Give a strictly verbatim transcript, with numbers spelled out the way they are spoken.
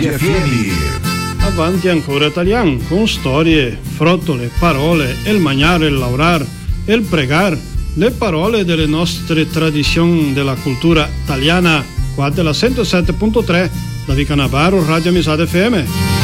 Amizade F M. Avanti ancora italiano, con storie, frottole, parole, il mangiare, il laurar, il pregar, le parole delle nostre tradizioni della cultura italiana, qua della centosette punto tre, da Vicanavaro, Radio Amizade F M.